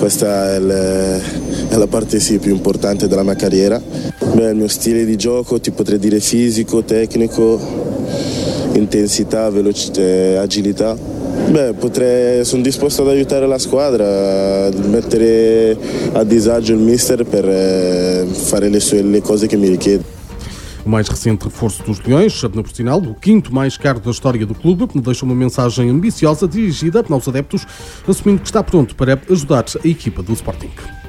questa è la parte più importante della mia carriera. Il mio stile di gioco ti potrei dire fisico, tecnico, intensità, velocità, agilità. Sono disposto ad aiutare la squadra, a mettere a disagio il mister per fare le cose che mi richiede. O mais recente reforço dos Leões, por sinal, o quinto mais caro da história do clube, deixa uma mensagem ambiciosa dirigida aos adeptos, assumindo que está pronto para ajudar a equipa do Sporting.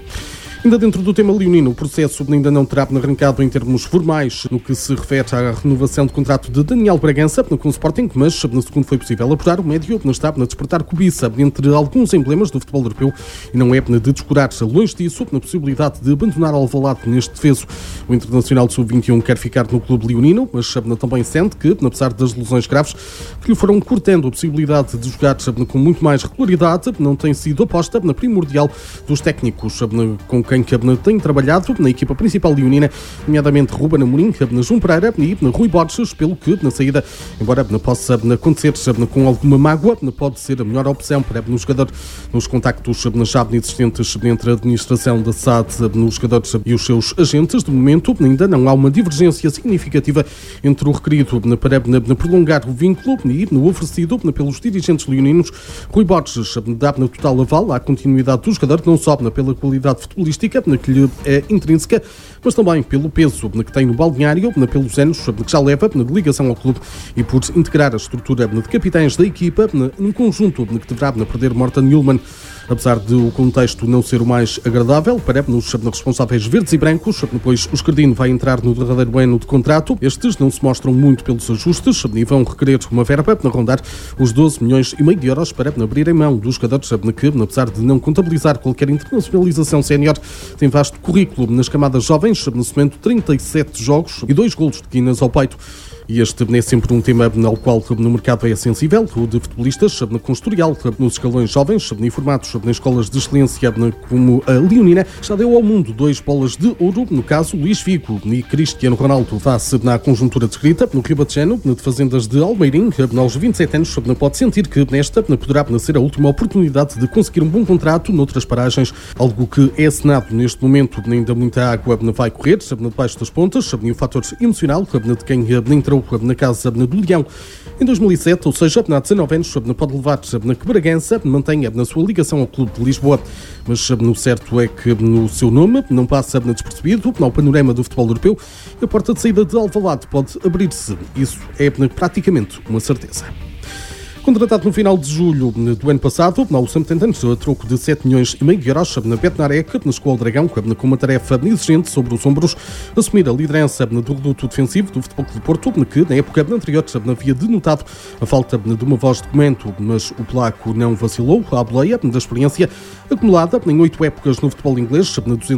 Ainda dentro do tema leonino, o processo ainda não terá arrancado em termos formais no que se refere à renovação de contrato de Daniel Bragança com o Sporting, mas, segundo foi possível apurar, o médio está a despertar cobiça entre alguns emblemas do futebol europeu e não é de descurar, longe disso, na possibilidade de abandonar Alvalade neste defeso. O internacional sub-21 quer ficar no clube leonino, mas também sente que, apesar das lesões graves que lhe foram cortando a possibilidade de jogar com muito mais regularidade, não tem sido aposta na primordial dos técnicos com quem tem trabalhado na equipa principal leonina, nomeadamente Ruben Amorim, João Pereira e Rui Borges, pelo que na saída, embora possa acontecer com alguma mágoa, pode ser a melhor opção para o jogador. Nos contactos já existentes entre a administração da SAD, nos jogadores e os seus agentes, de momento ainda não há uma divergência significativa entre o requerido para prolongar o vínculo e no oferecido pelos dirigentes leoninos. Rui Borges dá total aval à continuidade do jogador, não só pela qualidade futebolística que lhe é intrínseca, mas também pelo peso que tem no balneário, pelos anos que já leva de ligação ao clube e por integrar a estrutura de capitães da equipa num conjunto que deverá perder Morten Hjulmand. Apesar de o contexto não ser o mais agradável para os responsáveis verdes e brancos, pois o Escardino vai entrar no derradeiro ano de contrato, estes não se mostram muito pelos ajustes e vão requerer uma verba a rondar os 12 milhões e meio de euros para abrirem mão dos jogadores que, apesar de não contabilizar qualquer internacionalização sénior, tem vasto currículo nas camadas jovens, somando 37 jogos e 2 golos de quinas ao peito. E este é sempre um tema ao qual no mercado é sensível, o de futebolistas com historial nos escalões jovens e formados nas escolas de excelência como a leonina. Já deu ao mundo 2 bolas de ouro, no caso Luís Figo e Cristiano Ronaldo, face na conjuntura descrita no Rio Batejano, de fazendas de Almeirim, aos 27 anos, pode sentir que nesta poderá ser a última oportunidade de conseguir um bom contrato noutras paragens, algo que é assinado neste momento. Ainda muita água vai correr debaixo das pontas, e o fator emocional de quem entrou na casa do Leão em 2007, ou seja, há 19 anos, pode levar que Bragança mantenha na sua ligação ao Clube de Lisboa. Mas no certo é que no seu nome não passa despercebido ao panorama do futebol europeu e a porta de saída de Alvalade pode abrir-se. Isso é praticamente uma certeza. Contratado no final de julho do ano passado, o Southampton, a troco de 7 milhões e meio de euros, na Betnarek, na Escola Dragão, com uma tarefa exigente sobre os ombros, assumir a liderança do reduto defensivo do Futebol Clube do Porto, que na época anterior havia denotado a falta de uma voz de comando, mas o polaco não vacilou à boleia da experiência acumulada em 8 épocas no futebol inglês,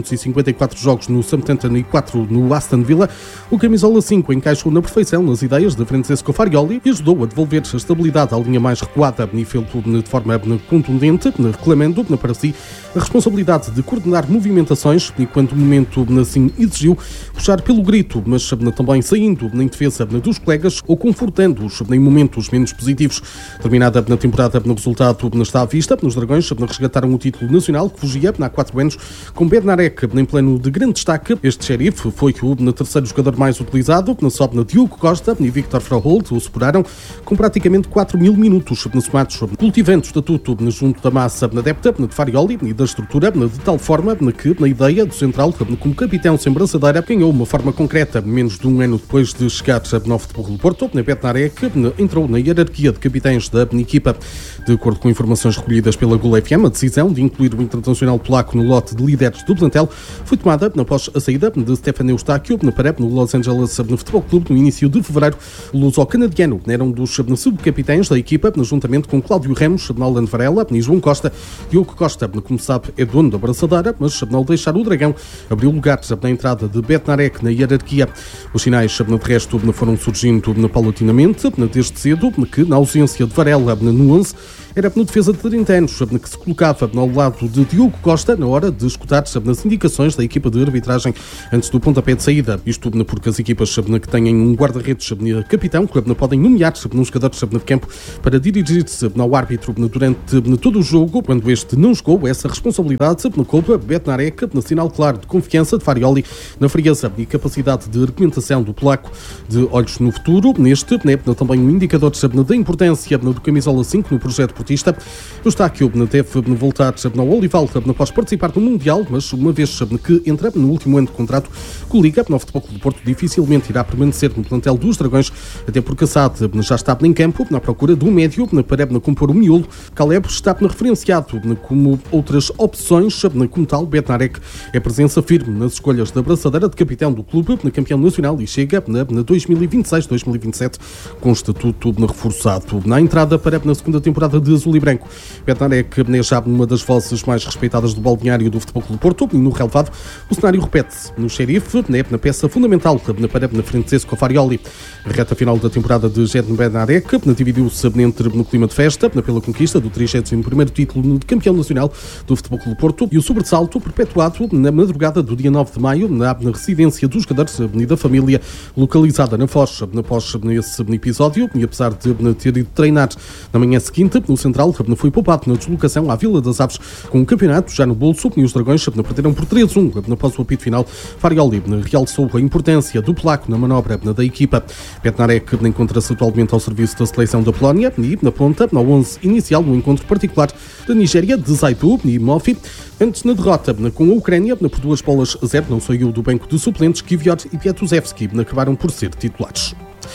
254 jogos no Southampton e 4 no Aston Villa. O camisola 5 encaixou na perfeição nas ideias de Francesco Farioli e ajudou a devolver a estabilidade à linha mais recuada e fez de forma contundente, reclamando para si a responsabilidade de coordenar movimentações e, quando o momento assim exigiu, puxar pelo grito, mas também saindo em defesa dos colegas ou confortando-os em momentos menos positivos. Terminada na temporada, no resultado está à vista. Os Dragões resgataram o título nacional que fugia há 4 anos com Bednarek em plano de grande destaque. Este xerife foi o terceiro jogador mais utilizado, só Diogo Costa e Victor Frauhold o superaram com praticamente 4 mil minutos somados, cultivando o estatuto junto da massa adepta de Farioli e da estrutura, de tal forma que, na ideia do central, como capitão sem braçadeira, ganhou uma forma concreta. Menos de um ano depois de chegar ao Futebol Clube do Porto, Bednarek entrou na hierarquia de capitães da equipa. De acordo com informações recolhidas pela Gol FM, a decisão de incluir o internacional polaco no lote de líderes do plantel foi tomada após a saída de Stefan Eustáquio para o Los Angeles Futebol Clube no início de fevereiro. O luso-canadiano era um dos subcapitães da equipa, juntamente com Cláudio Ramos, Alan Varela e João Costa. Diogo Costa, como sabe, é dono da braçadeira, mas ao deixar o Dragão, abriu lugar na entrada de Bednarek na hierarquia. Os sinais, de resto, foram surgindo paulatinamente, desde cedo, que na ausência de Varela no 11, era no defesa de 30 anos, que se colocava ao lado de Diogo Costa na hora de escutar nas indicações da equipa de arbitragem antes do pontapé de saída. Isto porque as equipas que têm um guarda-redes capitão podem nomear um jogador de campo para dirigir-se ao árbitro durante todo o jogo. Quando este não jogou, essa responsabilidade coube a Bednarek, sinal claro de confiança de Farioli na frieza e capacidade de argumentação do polaco. De olhos no futuro, neste também um indicador da importância do camisola 5 no projeto portista. O Estáquio deve voltar ao Olival após participar do Mundial, mas uma vez que entra no último ano de contrato com o Liga, no Futebol Clube do Porto dificilmente irá permanecer no plantel dos Dragões, até porque a SAD já está em campo na procura do médio para compor o miolo. Caleb está referenciado como outras opções, como tal, Bednarek é presença firme nas escolhas da braçadeira de capitão do clube, campeão nacional, e chega na 2026-2027 com estatuto reforçado. Na entrada para a segunda temporada de Azul e Branco, Bednarek é já uma das vozes mais respeitadas do balneário do Futebol Clube do Porto, e no relevado o cenário repete-se no Xerife, na peça fundamental na frente com a Farioli. A reta final da temporada de Bednarek dividiu-se entre no clima de festa pela conquista do 31º título de campeão nacional do Futebol Clube do Porto e o sobressalto perpetuado na madrugada do dia 9 de maio na residência dos jogadores e da família localizada na Foz. Após esse episódio, e apesar de ter ido treinar na manhã seguinte, o Central foi poupado na deslocação à Vila das Aves com o campeonato já no bolso, e os Dragões perderam por 3-1 após o apito final. Farioli realçou a importância do polaco na manobra da equipa. Bednarek encontra-se atualmente ao serviço da seleção da Polónia e na ponta, ao 11 inicial, no encontro particular da Nigéria, de Zaitu e Mofi. Antes, na derrota com a Ucrânia, por 2-0, não saiu do banco de suplentes, Kivior e Piatuzewski acabaram por ser titulares.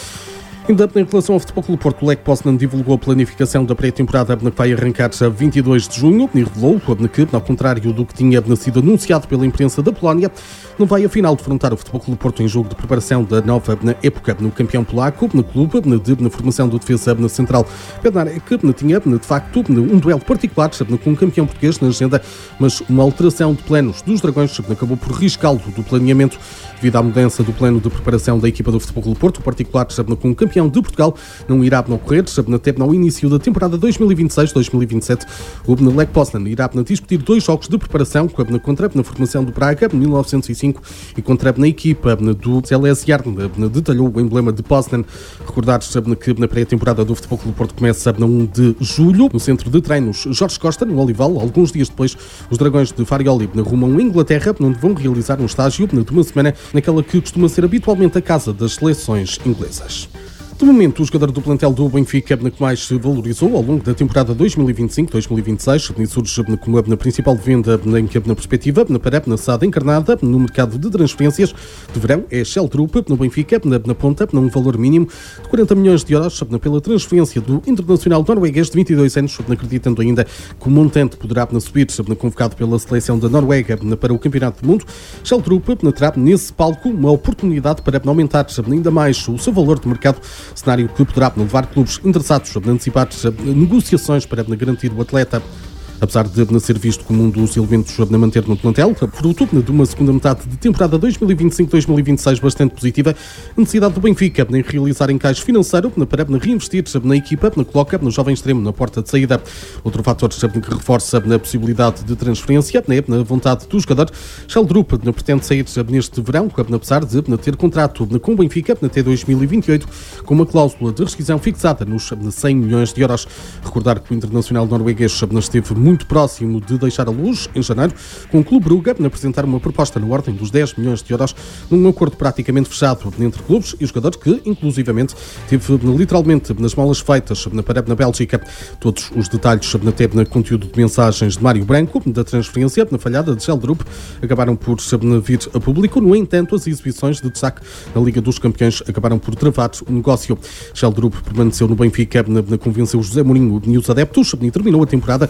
Ainda em relação ao Futebol Clube do Porto, o Lech Poznan divulgou a planificação da pré-temporada que vai arrancar a 22 de junho e revelou que, ao contrário do que tinha sido anunciado pela imprensa da Polónia, não vai afinal defrontar o Futebol Clube do Porto em jogo de preparação da nova época no campeão polaco, no clube, na formação do defesa central. Bednarek tinha, de facto, um duelo particular com um campeão português na agenda, mas uma alteração de planos dos Dragões acabou por riscá-lo do planeamento devido à mudança do plano de preparação da equipa do Futebol Clube do Porto, particular com um campeão de Portugal, não irá ocorrer até no início da temporada 2026-2027. O Lech Poznan irá discutir 2 jogos de preparação contra na formação do Braga, 1905, e contra na equipa do Zeleziar, detalhou o emblema de Poznan. Recordar que na pré-temporada do Futebol Clube do Porto começa no 1 de julho, no centro de treinos Jorge Costa, no Olival. Alguns dias depois, os Dragões de Farioli rumam a Inglaterra, onde vão realizar um estágio de uma semana naquela que costuma ser habitualmente a casa das seleções inglesas. De momento, o jogador do plantel do Benfica que mais se valorizou ao longo da temporada 2025-2026 e surge como a principal venda na perspectiva para a SAD encarnada no mercado de transferências de verão é Sheldrup no Benfica, na ponta, num valor mínimo de 40 milhões de euros pela transferência do internacional norueguês de 22 anos, acreditando ainda que o montante poderá subir, convocado pela seleção da Noruega para o Campeonato do Mundo. Sheldrup terá nesse palco uma oportunidade para aumentar ainda mais o seu valor de mercado, cenário que poderá levar clubes interessados a antecipar negociações para garantir o atleta. Apesar de ser visto como um dos elementos a manter no plantel, fruto de uma segunda metade de temporada 2025-2026 bastante positiva, a necessidade do Benfica em realizar encaixe financeiro para reinvestir na equipa, coloca no jovem extremo na porta de saída. Outro fator que reforça a possibilidade de transferência é na vontade do jogador. Sheldrup pretende sair neste verão, apesar de ter contrato com o Benfica até 2028, com uma cláusula de rescisão fixada nos 100 milhões de euros. Recordar que o internacional norueguês esteve muito próximo de deixar a luz, em janeiro, com o Clube Brugge a apresentar uma proposta na ordem dos 10 milhões de euros, num acordo praticamente fechado entre clubes e jogadores que, inclusivamente, teve literalmente nas malas feitas na Bélgica. Todos os detalhes até no conteúdo de mensagens de Mário Branco, da transferência na falhada de Sheldrup, acabaram por vir a público. No entanto, as exibições de destaque na Liga dos Campeões acabaram por travar o negócio. Sheldrup permaneceu no Benfica, convenceu José Mourinho e os adeptos e terminou a temporada com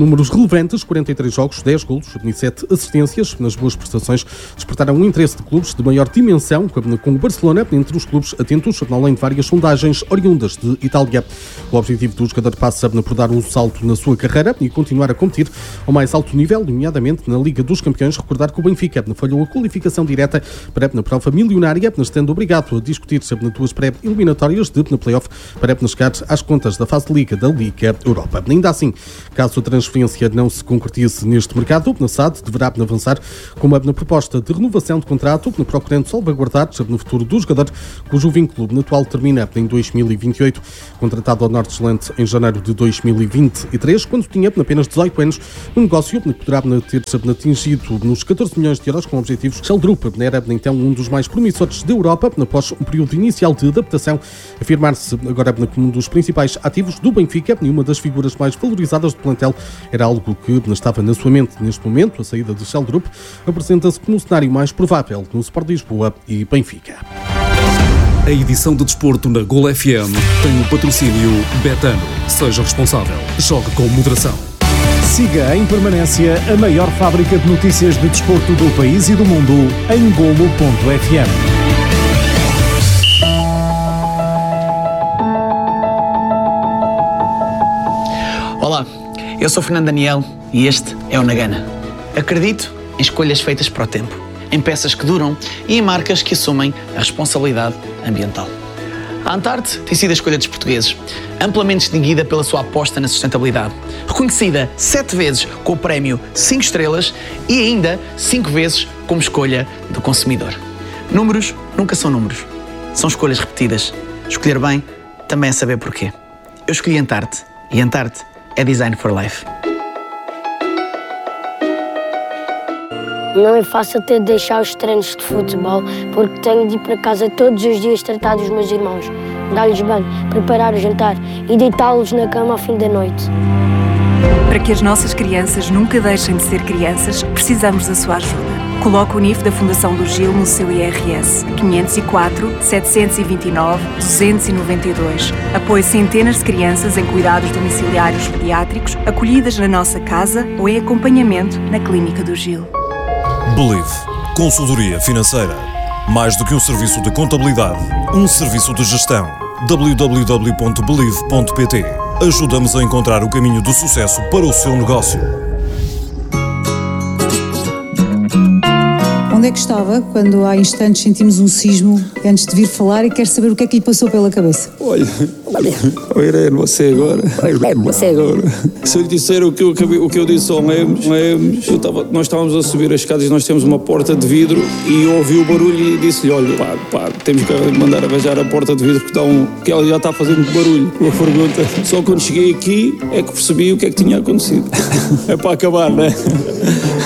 números relevantes, 43 jogos, 10 golos e 7 assistências. Nas boas prestações despertaram um interesse de clubes de maior dimensão, com o Barcelona entre os clubes atentos, além de várias sondagens oriundas de Itália. O objetivo do jogador passa por dar um salto na sua carreira e continuar a competir ao mais alto nível, nomeadamente na Liga dos Campeões. Recordar que o Benfica falhou a qualificação direta para a prova milionária, estando obrigado a discutir nas duas pré-eliminatórias de play-off para chegar às contas da fase de Liga da Liga Europa. Ainda assim, caso a transferência não se concretize neste mercado, a SAD deverá avançar com uma proposta de renovação de contrato, procurando salvaguardar no futuro do jogador, cujo vínculo atual termina em 2028, contratado ao Nordsjælland em janeiro de 2023, quando tinha apenas 18 anos. O negócio poderá ter atingido nos 14 milhões de euros com objetivos. Sheldrup era então um dos mais promissores da Europa após um período inicial de adaptação, afirmar-se agora como um dos principais ativos do Benfica e uma das figuras mais valorizadas do plantel. Era algo que estava na sua mente neste momento. A saída de Sheldrup apresenta-se como o cenário mais provável no Sport Lisboa e Benfica. A edição de desporto na Gol FM tem o patrocínio Betano. Seja responsável. Jogue com moderação. Siga em permanência a maior fábrica de notícias de desporto do país e do mundo em golo.fm. Olá, eu sou Fernando Daniel e este é o Nagana. Acredito em escolhas feitas para o tempo, em peças que duram e em marcas que assumem a responsabilidade ambiental. A Antarte tem sido a escolha dos portugueses, amplamente distinguida pela sua aposta na sustentabilidade, reconhecida 7 vezes com o prémio 5 estrelas e ainda 5 vezes como escolha do consumidor. Números nunca são números, são escolhas repetidas. Escolher bem também é saber porquê. Eu escolhi Antarte e Antarte é Design for Life. Não é fácil ter de deixar os treinos de futebol, porque tenho de ir para casa todos os dias tratar dos meus irmãos, dar-lhes banho, preparar o jantar e deitá-los na cama ao fim da noite. Para que as nossas crianças nunca deixem de ser crianças, precisamos da sua ajuda. Coloque o NIF da Fundação do Gil no seu IRS 504 729 292. Apoie centenas de crianças em cuidados domiciliários pediátricos, acolhidas na nossa casa ou em acompanhamento na Clínica do Gil. Believe. Consultoria financeira. Mais do que um serviço de contabilidade, um serviço de gestão. www.believe.pt. Ajuda-nos a encontrar o caminho do sucesso para o seu negócio. Onde é que estava quando há instantes sentimos um sismo antes de vir falar e quer saber o que é que lhe passou pela cabeça? Olha, Irene, você agora. Se eu lhe disser o que eu disse ao Lemos, nós estávamos a subir as escadas e nós temos uma porta de vidro e eu ouvi o barulho e disse-lhe, olha, pá, temos que mandar arranjar a porta de vidro que ela já está a fazer muito barulho. Uma pergunta. Só quando cheguei aqui é que percebi o que é que tinha acontecido. É para acabar, não é?